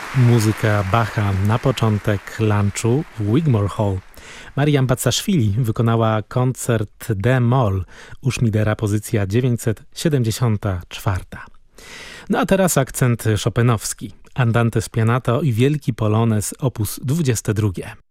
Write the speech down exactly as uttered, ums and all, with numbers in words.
Muzyka Bacha na początek lunchu w Wigmore Hall. Mariam Batsashvili wykonała koncert D-moll u Schmidera, pozycja dziewięćset siedemdziesiąt cztery. No a teraz akcent chopinowski. Andante spianato i wielki polonez op. dwadzieścia dwa.